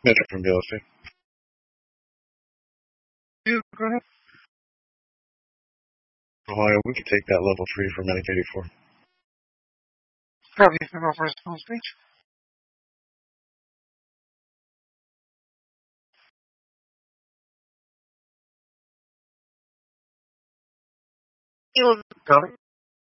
Metro from BLC. Yeah, go ahead. Ohio, we could take that level 3 for Medic 84. Probably for my first phone speech. You will go.